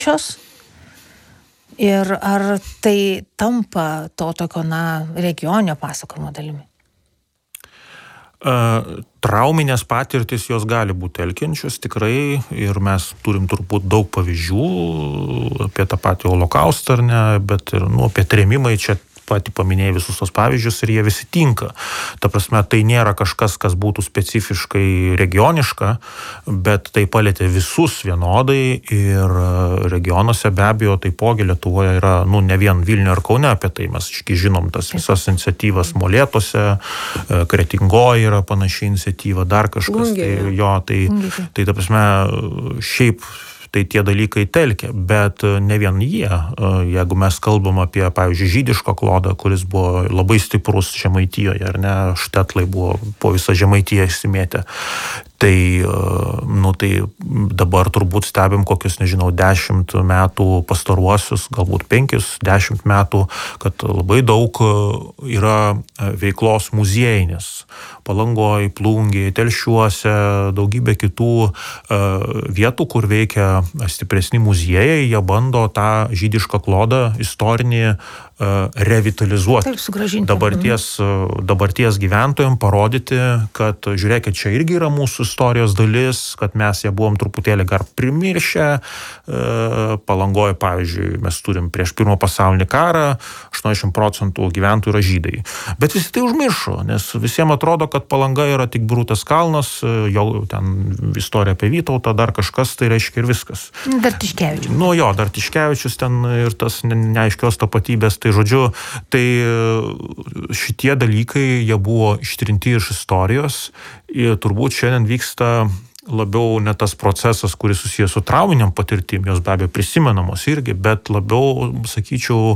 šios? Ir ar tai tampa to tokio, regioninio pasakojimo dalimi? Trauminės patirtis jos gali būti telkiančios tikrai ir mes turim turbūt daug pavyzdžių apie tą patį holokaustą, ar ne, bet ir apie trėmimai čia pati paminėjai visus tos pavyzdžius ir jie visi tinka. Ta prasme, tai nėra kažkas, kas būtų specifiškai regioniška, bet tai palietė visus vienodai ir regionuose be abejo taipogi Lietuvoje yra, ne vien Vilniuje ar Kaune apie tai, mes žinom tas visas iniciatyvas Molėtuose, Kretingoje yra panaši iniciatyva, dar kažkas, tai ta prasme, šiaip tai tie dalykai telkia, bet ne vien jie. Jeigu mes kalbam apie, pavyzdžiui, žydišką klodą, kuris buvo labai stiprus Žemaitijoje, ar ne, štetlai buvo po visą Žemaitiją išsimėtę, tai dabar turbūt stebim kokius, 10 metų pastaruosius, galbūt 5-10 metų, kad labai daug yra veiklos muziejinės. Palangoj, Plungėj, Telšiuose, daugybė kitų vietų, kur veikia stipresni muziejai, jie bando tą žydišką klodą istorinį revitalizuoti. Taip, sugrąžinti. Dabarties gyventojams parodyti, kad žiūrėkit, čia irgi yra mūsų istorijos dalis, kad mes ją buvom truputėlį gar primiršę. Palangoje, pavyzdžiui, mes turim prieš Pirmą pasaulinį karą 80% gyventojų yra žydai. Bet visi tai užmiršo, nes visiems atrodo, kad Palanga yra tik Birutės kalnas, jau ten istorija apie Vytautą, dar kažkas, tai reiškia ir viskas. Dar Tiškevičius. Dar Tiškevičius ten ir tas neaiškios tapatybės, tai žodžiu, tai šitie dalykai, jie buvo ištrinti iš istorijos ir turbūt šiandien vyksta labiau ne tas procesas, kuris susijęs su trauminiam patirtim, jos be abejo prisimenamos irgi, bet labiau, sakyčiau,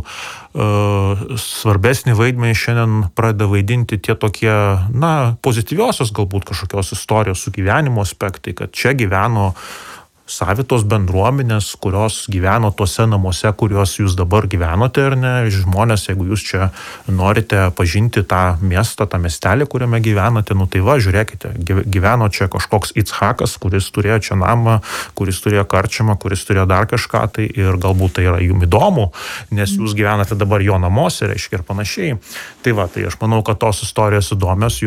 svarbesnį vaidmenį šiandien pradeda vaidinti tie tokie, pozityviosios galbūt kažkokios istorijos sugyvenimo aspektai, kad čia gyveno savitos bendruomenės, kurios gyveno tuose namuose, kuriuos jūs dabar gyvenote, ar ne, žmonės, jeigu jūs čia norite pažinti tą miestą, tą miestelį, kuriame gyvenate, tai žiūrėkite, gyveno čia kažkoks Icchakas, kuris turėjo čia namą, kuris turėjo karčiamą, kuris turėjo dar kažką, tai ir galbūt tai yra jums įdomu, nes jūs gyvenate dabar jo namuose, reiškia ir panašiai. Tai aš manau, kad tos istorijos įdomios,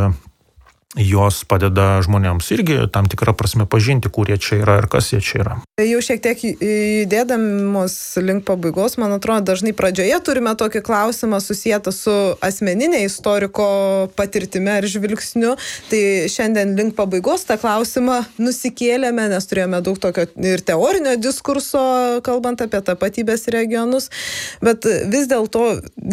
jos padeda žmonėms irgi tam tikrą prasme pažinti, kurie čia yra ir kas jie čia yra. Jau šiek tiek judėdamos link pabaigos, man atrodo, dažnai pradžioje turime tokį klausimą susijęta su asmeninė istoriko patirtimi ar žvilgsniu. Tai šiandien link pabaigos tą klausimą nusikėlėme, nes turėjome daug tokio ir teorinio diskurso, kalbant apie tapatybės regionus. Bet vis dėlto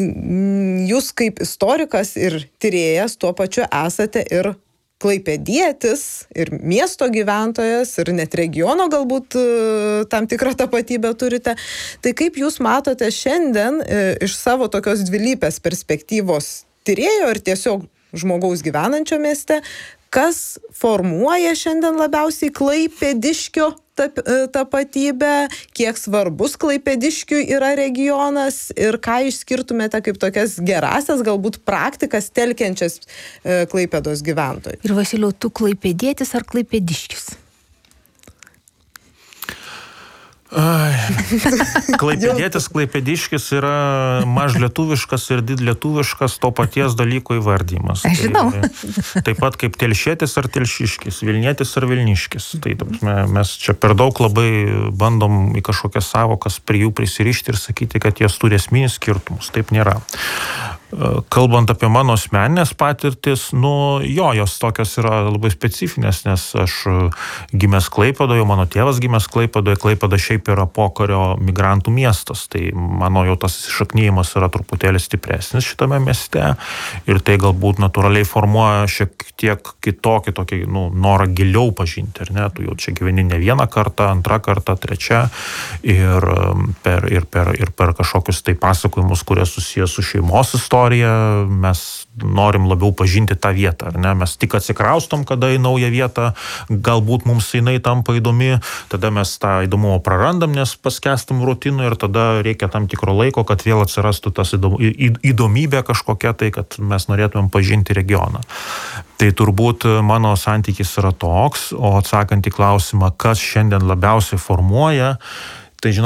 jūs kaip istorikas ir tyrėjas tuo pačiu esate ir klaipėdietis, ir miesto gyventojas, ir net regiono galbūt tam tikrą tapatybę turite. Tai kaip jūs matote šiandien iš savo tokios dvilypės perspektyvos tyrėjo ir tiesiog žmogaus gyvenančio mieste, kas formuoja šiandien labiausiai klaipėdiškio tapatybę, kiek svarbus klaipėdiškiui yra regionas ir ką išskirtumėte kaip tokias gerasias, galbūt praktikas telkiančias Klaipėdos gyventojų. Ir Vasiliau, tu klaipėdietis ar klaipėdiškis? Klaipėdietis, klaipėdiškis yra mažlietuviškas ir didlietuviškas to paties dalyko įvardymas. Aš žinau. Taip pat kaip telšietis ar telšiškis, vilnietis ar vilniškis. Tai mes čia per daug labai bandom į kažkokias savokas prie jų prisirišti ir sakyti, kad jas turi esminius skirtumus. Taip nėra. Kalbant apie mano asmeninės patirtis, jos tokios yra labai specifinės, nes aš gimęs Klaipėdoje, mano tėvas gimęs Klaipėdoje, Klaipėda šiaip yra pokario migrantų miestas, tai mano jau tas įsišaknyjimas yra truputėlį stipresnis šitame mieste ir tai galbūt natūraliai formuoja šiek tiek kitokį tokį norą giliau pažinti, ar ne, tu jau čia gyveni ne vieną kartą, antrą kartą, trečią ir per kažkokius tai pasakojimus, kurie susijęs su šeimos istorija, mes norim labiau pažinti tą vietą, ar ne, mes tik atsikraustom, kada į naują vietą, galbūt mums jinai tampa įdomi, tada mes tą įdomumą prarandam, nes paskestam rutinų ir tada reikia tam tikro laiko, kad vėl atsirastų tas įdomybė kažkokia tai, kad mes norėtumėm pažinti regioną. Tai turbūt mano santykis yra toks, o atsakant į klausimą, kas šiandien labiausiai formuoja,